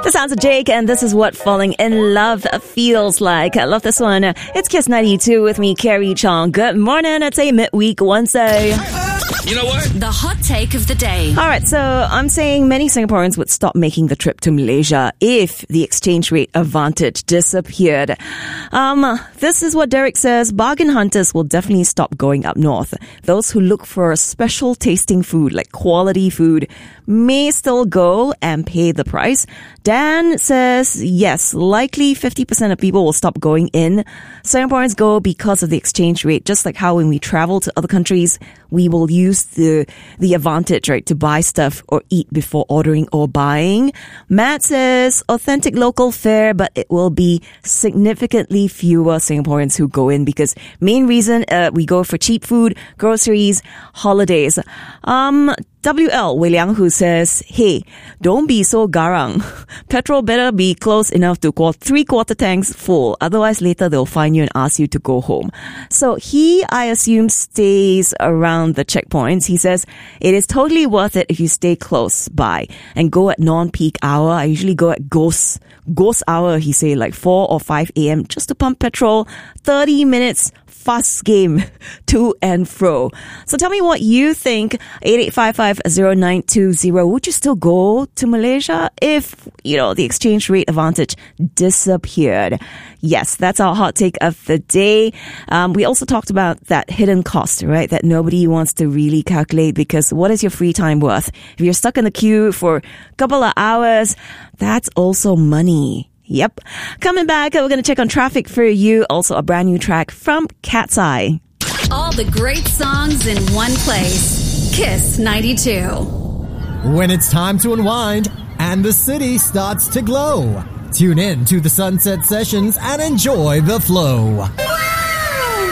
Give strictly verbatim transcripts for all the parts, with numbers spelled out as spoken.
The sounds of Jake, and this is what falling in love feels like. I love this one. It's Kiss ninety-two with me, Carrie Chong. Good morning. It's a midweek Wednesday. You know what? The hot take of the day. All right, so I'm saying many Singaporeans would stop making the trip to Malaysia if the exchange rate advantage disappeared. Um, this is what Derek says. Bargain hunters will definitely stop going up north. Those who look for special tasting food, like quality food, may still go and pay the price. Dan says, yes, likely fifty percent of people will stop going in. Singaporeans go because of the exchange rate, just like how when we travel to other countries, we will use the the advantage, right, to buy stuff or eat before ordering or buying. Matt says, authentic local fare, but it will be significantly fewer Singaporeans who go in because main reason uh, we go for cheap food, groceries, holidays. Um... W L Wei Liang, who says, hey, don't be so garang. Petrol better be close enough to qu- three quarter tanks full. Otherwise, later they'll find you and ask you to go home. So he, I assume, stays around the checkpoints. He says, it is totally worth it if you stay close by and go at non-peak hour. I usually go at ghost, ghost hour, he say, like four or five a.m. just to pump petrol. thirty minutes fast game to and fro. So tell me what you think. eight eight five five zero nine two zero. Would you still go to Malaysia if, you know, the exchange rate advantage disappeared? Yes, that's our hot take of the day. Um, we also talked about that hidden cost, right? That nobody wants to really calculate because what is your free time worth? If you're stuck in the queue for a couple of hours, that's also money. Yep. Coming back, we're going to check on traffic for you. Also, a brand new track from Cat's Eye. All the great songs in one place. Kiss ninety-two. When it's time to unwind and the city starts to glow, tune in to the Sunset Sessions and enjoy the flow. Wow!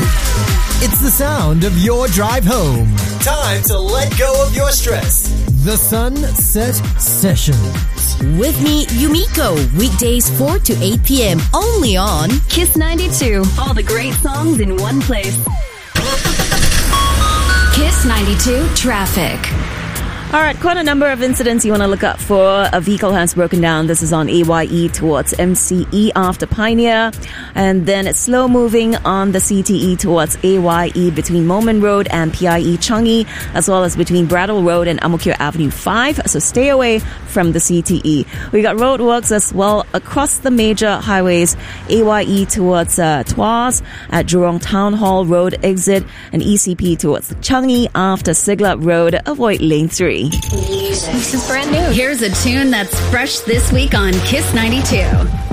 It's the sound of your drive home. Time to let go of your stress. The Sunset Sessions. With me, Yumiko. Weekdays four to eight p.m. Only on Kiss ninety-two. All the great songs in one place. Kiss ninety-two Traffic. All right, quite a number of incidents you want to look up for. A vehicle has broken down. This is on A Y E towards M C E after Pioneer. And then it's slow moving on the C T E towards A Y E between Moulmein Road and P I E Changi, as well as between Bradwell Road and Ang Mo Kio Avenue five. So stay away from the C T E. We got roadworks as well across the major highways. A Y E towards uh, Tuas at Jurong Town Hall Road exit, and E C P towards Changi after Siglap Road. Avoid lane three. Music. This is brand new. Here's a tune that's fresh this week on Kiss ninety-two.